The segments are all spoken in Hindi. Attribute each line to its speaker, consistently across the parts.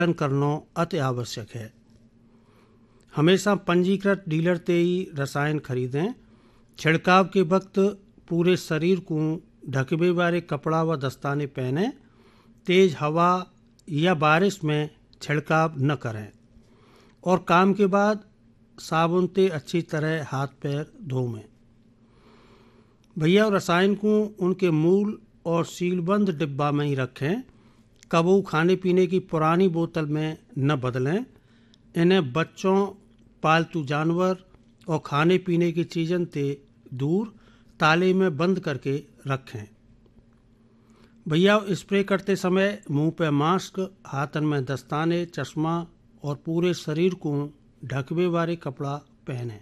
Speaker 1: करना अति आवश्यक है। हमेशा पंजीकृत डीलर से ही रसायन खरीदें। छिड़काव के वक्त पूरे शरीर को ढकवे वाले कपड़ा व दस्ताने पहनें। तेज हवा या बारिश में छिड़काव न करें और काम के बाद साबुन से अच्छी तरह हाथ पैर धोवें। भैया रसायन को उनके मूल और सीलबंद डिब्बा में ही रखें। कबू खाने पीने की पुरानी बोतल में न बदलें। इन्हें बच्चों, पालतू जानवर और खाने पीने की चीज़ों से दूर ताले में बंद करके रखें। भैया स्प्रे करते समय मुंह पे मास्क, हाथन में दस्ताने, चश्मा और पूरे शरीर को ढकवे वाले कपड़ा पहने।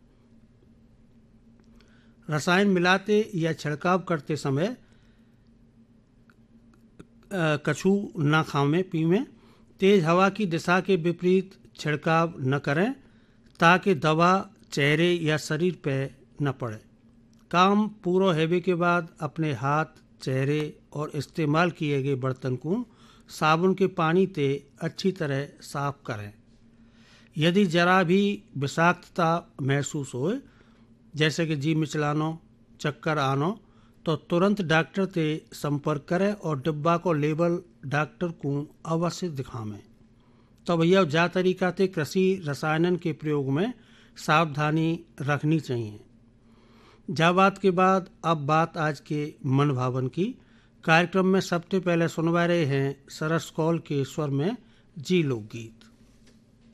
Speaker 1: रसायन मिलाते या छिड़काव करते समय कछू न खावें पीवें। तेज हवा की दिशा के विपरीत छिड़काव न करें ताकि दवा चेहरे या शरीर पर न पड़े। काम पूरा होने के बाद अपने हाथ, चेहरे और इस्तेमाल किए गए बर्तन को साबुन के पानी से अच्छी तरह साफ करें। यदि जरा भी विषाक्तता महसूस हो, जैसे कि जी मिचलानो, चक्कर आनो, तो तुरंत डॉक्टर से संपर्क करें और डिब्बा को लेबल डॉक्टर को अवश्य दिखावें। तो भैया जा तरीका से कृषि रसायन के प्रयोग में सावधानी रखनी चाहिए। जा बात के बाद अब बात आज के मन भावन की। कार्यक्रम में सबसे पहले सुनवा रहे हैं सरस कौल के स्वर में जी लोकगीत।